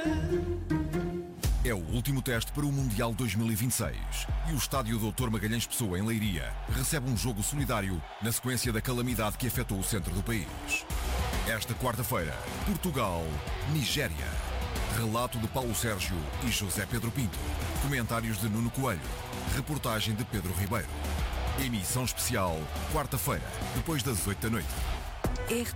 É o último teste para o Mundial 2026 e o estádio Dr. Magalhães Pessoa, em Leiria, recebe um jogo solidário na sequência da calamidade que afetou o centro do país. Esta quarta-feira, Portugal-Nigéria. Relato de Paulo Sérgio e José Pedro Pinto. Comentários de Nuno Coelho. Reportagem de Pedro Ribeiro. Emissão especial, quarta-feira, depois das 8 da noite.